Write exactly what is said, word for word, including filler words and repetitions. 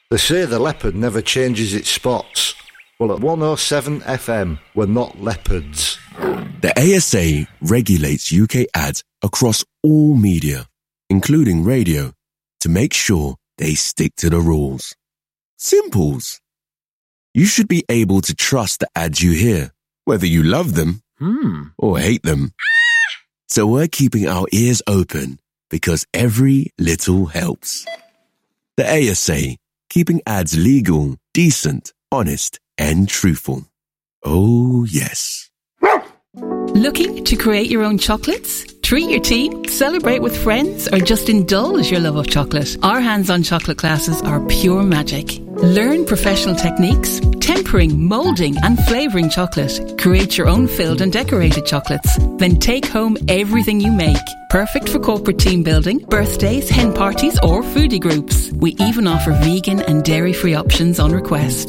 They say the leopard never changes its spots. Well, at one oh seven F M, we're not leopards. The A S A regulates U K ads across all media, including radio, to make sure they stick to the rules. Simples. You should be able to trust the ads you hear, whether you love them Hmm. or hate them. So we're keeping our ears open because every little helps. The A S A, keeping ads legal, decent, honest, and truthful. Oh, yes. Looking to create your own chocolates? Treat your team, celebrate with friends, or just indulge your love of chocolate? Our hands-on chocolate classes are pure magic. Learn professional techniques, tempering, moulding and flavouring chocolate. Create your own filled and decorated chocolates. Then take home everything you make. Perfect for corporate team building, birthdays, hen parties or foodie groups. We even offer vegan and dairy-free options on request.